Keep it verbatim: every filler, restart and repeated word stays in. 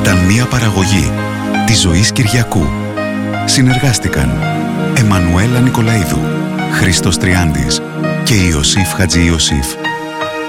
ήταν μια παραγωγή της Ζωής Κυριακού. Συνεργάστηκαν Εμμανουέλα Νικολαίδου, Χρήστος Τριάντης και Ιωσήφ Χατζη Ιωσήφ.